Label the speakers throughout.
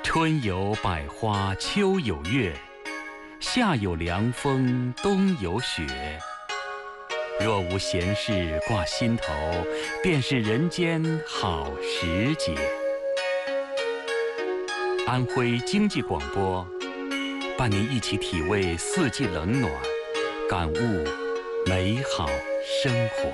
Speaker 1: 春有百花，秋有月，夏有凉风，冬有雪。若无闲事挂心头，便是人间好时节。安徽经济广播，伴您一起体味四季冷暖，感悟美好生活。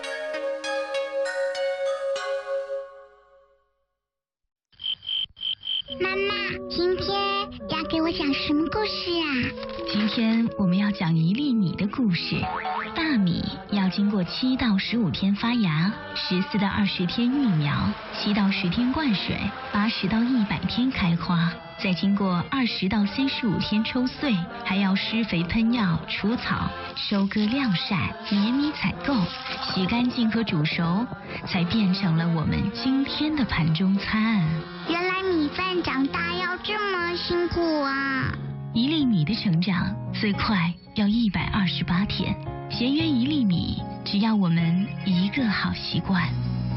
Speaker 2: 妈妈，今天要给我讲什么故事啊？
Speaker 3: 今天我们要讲一粒米的故事。大米要经过7到15天发芽，14到20天育苗，7到10天灌水，80到100天开花，再经过20到35天抽穗，还要施肥喷药、除草、收割晾晒、碾米采购、洗干净和煮熟，才变成了我们今天的盘中餐。
Speaker 2: 原来米饭长大要这么辛苦啊！
Speaker 3: 一粒米的成长最快要128天，节约一粒米，只要我们一个好习惯。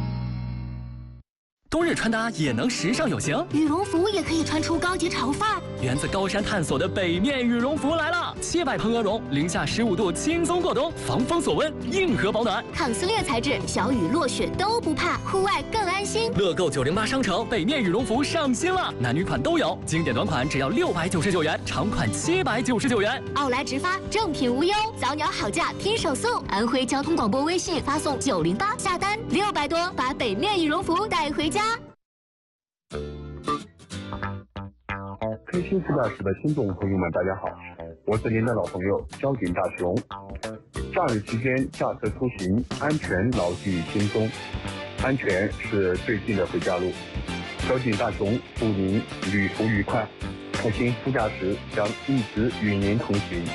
Speaker 4: 冬日穿搭也能时尚有型，
Speaker 5: 羽绒服也可以穿出高级潮范儿。
Speaker 4: 源自高山探索的北面羽绒服来了，700蓬鹅绒，零下15度轻松过冬，防风锁温，硬核保暖，
Speaker 5: 抗撕裂材质，小雨落雪都不怕，户外更安心。
Speaker 4: 乐购908商城北面羽绒服上新了，男女款都有，经典短款只要699元，长款799元。
Speaker 5: 奥莱直发，正品无忧，早鸟好价听手速。安徽交通广播微信发送908下单，600多把北面羽绒服带回家。
Speaker 6: 开心副驾驶的听众朋友们，大家好，我是您的老朋友交警大熊。假日期间驾车出行，安全牢记心中，安全是最近的回家路。交警大熊祝您旅途愉快，开心副驾驶将一直与您同行。